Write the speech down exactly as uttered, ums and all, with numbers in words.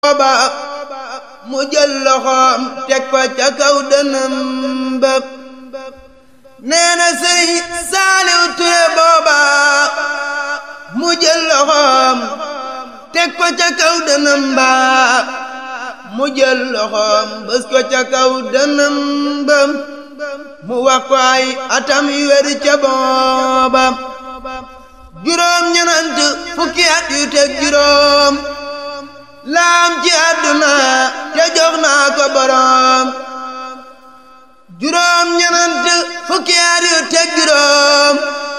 booba mu jël loxoom teg ko ca kaw dënam ba nee na Sëriñ Saaliw Ture booba mu jël loxoom teg ko ca kaw dënam ba mu jël loxoom bës ko ca kaw dënam ba mu wax ko ay atam yu wér ca booba juróom ñenant fukki at yu teg juróom laam ci àdduna te jox naa ko boroom juróom ñenant fukki at yu teg juróom